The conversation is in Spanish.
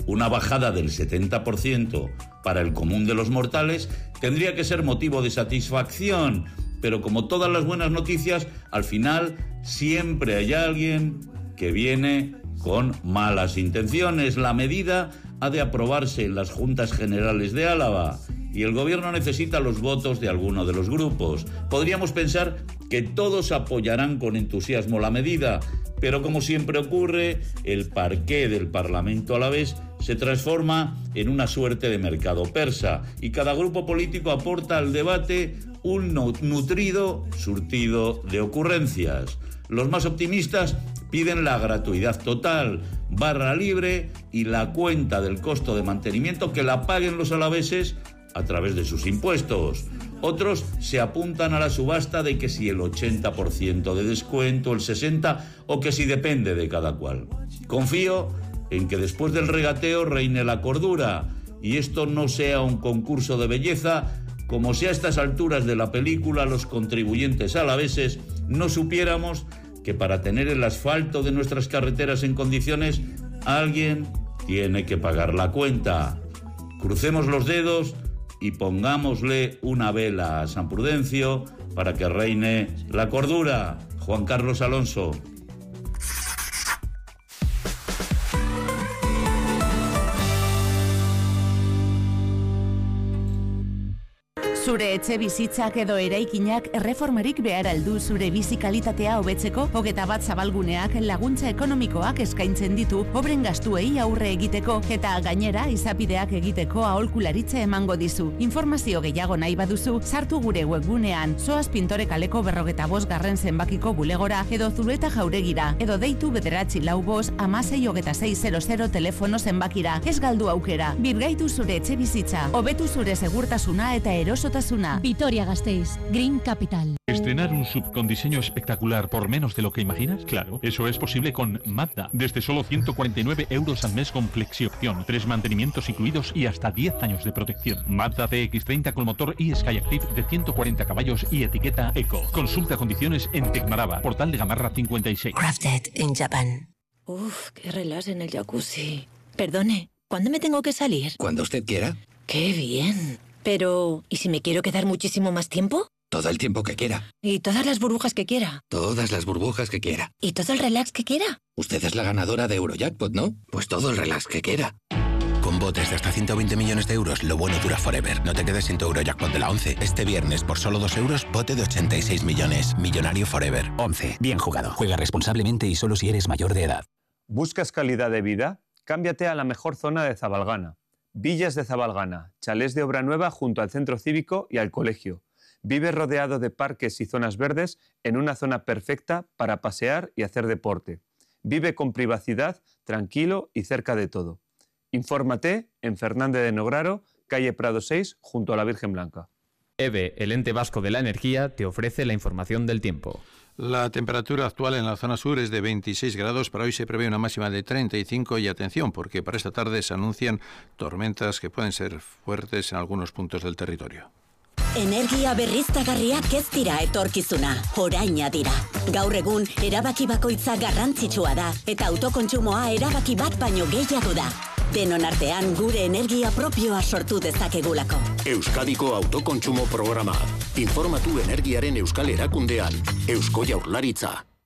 Una bajada del 70% para el común de los mortales tendría que ser motivo de satisfacción, pero como todas las buenas noticias, al final siempre hay alguien que viene con malas intenciones. La medida ha de aprobarse en las Juntas Generales de Álava y el gobierno necesita los votos de alguno de los grupos. Podríamos pensar que todos apoyarán con entusiasmo la medida, pero como siempre ocurre, el parqué del Parlamento alavés se transforma en una suerte de mercado persa y cada grupo político aporta al debate un nutrido surtido de ocurrencias. Los más optimistas piden la gratuidad total, barra libre y la cuenta del costo de mantenimiento que la paguen los alaveses a través de sus impuestos. Otros se apuntan a la subasta de que si el 80% de descuento, el 60% o que si depende de cada cual. Confío en que después del regateo reine la cordura y esto no sea un concurso de belleza, como si a estas alturas de la película los contribuyentes alaveses no supiéramos que para tener el asfalto de nuestras carreteras en condiciones, alguien tiene que pagar la cuenta. Crucemos los dedos y pongámosle una vela a San Prudencio para que reine la cordura. Juan Carlos Alonso. Zure etxe bizitzak edo eraikinak erreformarik behar aldu zure bizi kalitatea hobetzeko, 21 zabalguneak laguntza ekonomikoak eskaintzen ditu obren gastuei aurre egiteko eta gainera izapideak egiteko aholkularitza emango dizu. Informazio gehiago nahi baduzu, sartu gure webgunean, zoaz Pintore kaleko 45 zenbakiko bulegora edo Zulueta jauregira, edo deitu 945-16 telefono zenbakira. Ez galdu aukera, birgaitu zure etxe bizitza, hobetu zure segurtasuna eta erosotasuna. Vitoria-Gasteiz, Green Capital. ¿Estrenar un SUV con diseño espectacular por menos de lo que imaginas? Claro, eso es posible con Mazda. Desde solo 149 euros al mes con flexiopción, 3 mantenimientos incluidos y hasta 10 años de protección. Mazda CX-30 con motor e-Skyactiv de 140 caballos y etiqueta Eco. Consulta condiciones en Tecmaraba, Portal de Gamarra 56. Crafted in Japan. Uf, qué relax en el jacuzzi. Perdone, ¿cuándo me tengo que salir? Cuando usted quiera. ¡Qué bien! Pero, ¿y si me quiero quedar muchísimo más tiempo? Todo el tiempo que quiera. ¿Y todas las burbujas que quiera? Todas las burbujas que quiera. ¿Y todo el relax que quiera? Usted es la ganadora de Eurojackpot, ¿no? Pues todo el relax que quiera. Con botes de hasta 120 millones de euros, lo bueno dura forever. No te quedes sin tu Eurojackpot de la 11. Este viernes, por solo 2 euros, bote de 86 millones. Millonario forever. 11. Bien jugado. Juega responsablemente y solo si eres mayor de edad. ¿Buscas calidad de vida? Cámbiate a la mejor zona de Zabalgana. Villas de Zabalgana, chalés de obra nueva junto al centro cívico y al colegio. Vive rodeado de parques y zonas verdes en una zona perfecta para pasear y hacer deporte. Vive con privacidad, tranquilo y cerca de todo. Infórmate en Fernández de Nograro, calle Prado 6, junto a la Virgen Blanca. EVE, el ente vasco de la energía, te ofrece la información del tiempo. La temperatura actual en la zona sur es de 26 grados, para hoy se prevé una máxima de 35 y atención porque para esta tarde se anuncian tormentas que pueden ser fuertes en algunos puntos del territorio. Energia berriztagarriak ez dira etorkizuna, oraina dira. Gaur egun, erabaki bakoitza garrantzitsua da, eta autokontsumoa erabaki bat baino gehiago da. Denon artean gure energia propioa sortu dezakegulako. Euskadiko autokontsumo programa. Informatu energiaren euskal erakundean. Eusko Jaurlaritza.